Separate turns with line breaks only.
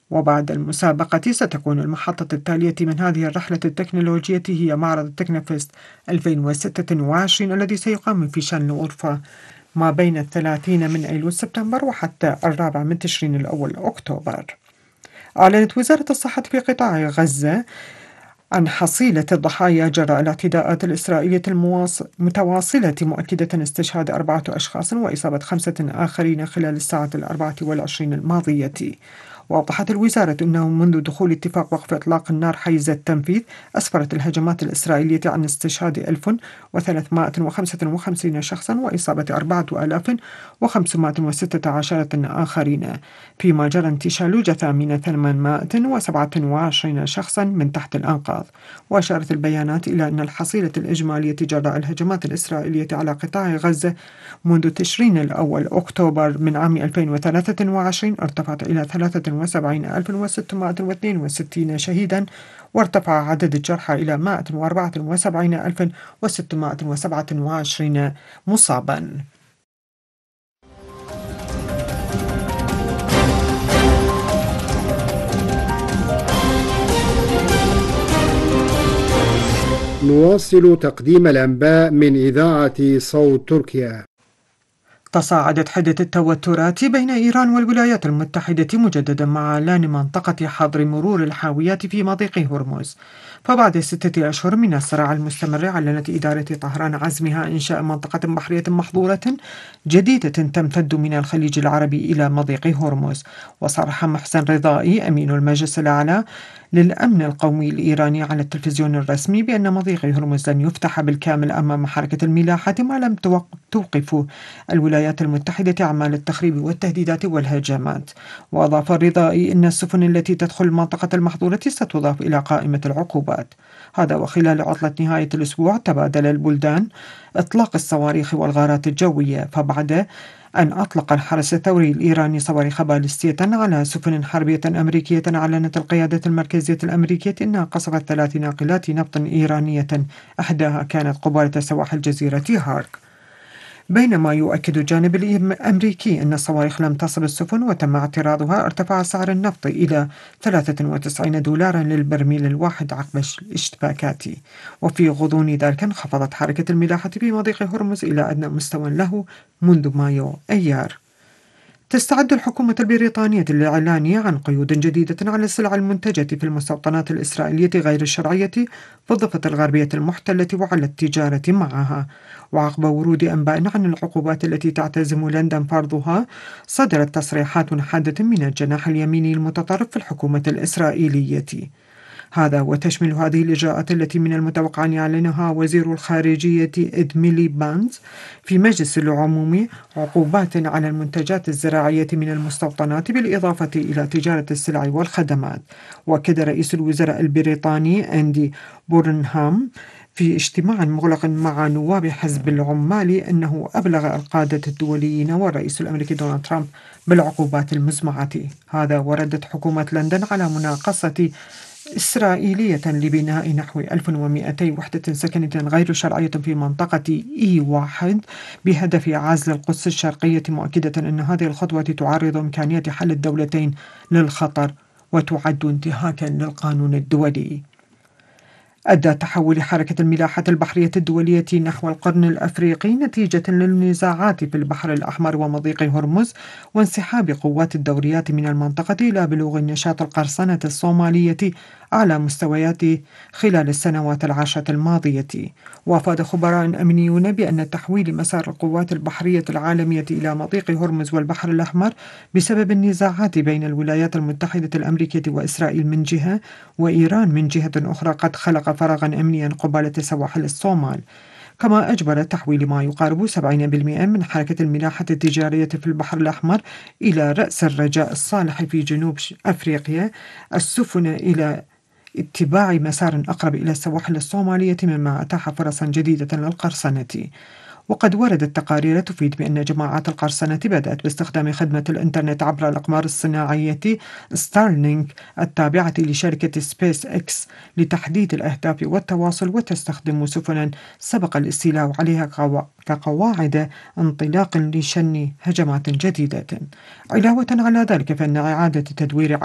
وبعد المسابقة ستكون المحطة التالية من هذه الرحلة التكنولوجية هي معرض التكنوفيست 2026 الذي سيقام في شان الغرفة ما بين 30 من أيلول سبتمبر وحتى 4 من تشرين الأول أكتوبر. أعلنت وزارة الصحة في قطاع غزة عن حصيلة الضحايا جراء الاعتداءات الإسرائيلية المتواصلة، مؤكدة استشهاد 4 أشخاص وإصابة 5 آخرين خلال الساعات 24 الماضية. وأوضحت الوزارة أنه منذ دخول اتفاق وقف إطلاق النار حيز التنفيذ أسفرت الهجمات الإسرائيلية عن استشهاد 1355 شخصا وإصابة 4516 آخرين، فيما جرى انتشال جثامين 827 شخصا من تحت الأنقاض. وأشارت البيانات إلى أن الحصيلة الإجمالية جراء الهجمات الإسرائيلية على قطاع غزة منذ تشرين الأول أكتوبر من عام 2023 ارتفعت إلى 73662 شهيدا، وارتفع عدد الجرحى إلى 174627 مصابا.
نواصل تقديم الأنباء من إذاعة صوت تركيا.
تصاعدت حدة التوترات بين إيران والولايات المتحدة مجددا مع إعلان منطقة حظر مرور الحاويات في مضيق هرمز. فبعد 6 أشهر من الصراع المستمر، أعلنت إدارة طهران عزمها إنشاء منطقة بحرية محظورة جديدة تمتد من الخليج العربي إلى مضيق هرمز. وصرح محسن رضائي أمين المجلس الأعلى للأمن القومي الإيراني على التلفزيون الرسمي بأن مضيق هرمز لن يفتح بالكامل أمام حركة الملاحة ما لم توقف الولايات المتحدة أعمال التخريب والتهديدات والهجمات. وأضاف الرضائي أن السفن التي تدخل المنطقة المحظورة ستضاف إلى قائمة العقوبات. هذا وخلال عطلة نهاية الأسبوع تبادل البلدان إطلاق الصواريخ والغارات الجوية، فبعد أن أطلق الحرس الثوري الإيراني صواريخ باليستية على سفن حربية أمريكية، أعلنت القيادة المركزية الأمريكية أنها قصفت 3 ناقلات نفط إيرانية، إحداها كانت قبالة سواحل جزيرة هارك. بينما يؤكد الجانب الأمريكي أن الصواريخ لم تصل السفن وتم اعتراضها، ارتفع سعر النفط إلى 93 دولارا للبرميل الواحد عقب الاشتباكات. وفي غضون ذلك انخفضت حركة الملاحة في مضيق هرمز إلى أدنى مستوى له منذ مايو أيار. تستعد الحكومة البريطانية للإعلان عن قيود جديدة على السلع المنتجة في المستوطنات الإسرائيلية غير الشرعية في الضفة الغربية المحتلة وعلى التجارة معها. وعقب ورود أنباء عن العقوبات التي تعتزم لندن فرضها، صدرت تصريحات حادة من الجناح اليميني المتطرف في الحكومة الإسرائيلية. هذا وتشمل هذه الإجراءات التي من المتوقع أن يعلنها وزير الخارجية إدميلي بانز في مجلس العموم عقوبات على المنتجات الزراعية من المستوطنات، بالإضافة إلى تجارة السلع والخدمات. وكد رئيس الوزراء البريطاني أندي بورنهام في اجتماع مغلق مع نواب حزب العمال أنه أبلغ القادة الدوليين والرئيس الأمريكي دونالد ترامب بالعقوبات المزمعة. هذا وردت حكومة لندن على مناقصة إسرائيلية لبناء نحو 1200 وحدة سكنية غير شرعية في منطقة E1 بهدف عزل القدس الشرقية، مؤكدة أن هذه الخطوة تعرض إمكانية حل الدولتين للخطر وتعد انتهاكا للقانون الدولي. أدى تحول حركة الملاحة البحرية الدولية نحو القرن الأفريقي نتيجة للنزاعات في البحر الأحمر ومضيق هرمز وانسحاب قوات الدوريات من المنطقة إلى بلوغ النشاط القرصنة الصومالية أعلى مستويات خلال السنوات العشرة الماضية. وأفاد خبراء أمنيون بأن تحويل مسار القوات البحرية العالمية إلى مضيق هرمز والبحر الأحمر بسبب النزاعات بين الولايات المتحدة الأمريكية وإسرائيل من جهة وإيران من جهة أخرى قد خلق فراغا أمنيا قبالة سواحل الصومال، كما أجبر تحويل ما يقارب 70% من حركة الملاحة التجارية في البحر الأحمر إلى رأس الرجاء الصالح في جنوب أفريقيا السفن إلى اتباع مسار أقرب إلى السواحل الصومالية، مما أتاح فرصا جديدة للقرصنة. وقد وردت تقارير تفيد بأن جماعات القرصنة بدأت باستخدام خدمة الإنترنت عبر الأقمار الصناعية ستارلينك التابعة لشركة سبيس إكس لتحديد الأهداف والتواصل، وتستخدم سفنا سبق الاستيلاء عليها كقواعد انطلاق لشن هجمات جديدة. علاوة على ذلك، فإن إعادة تدوير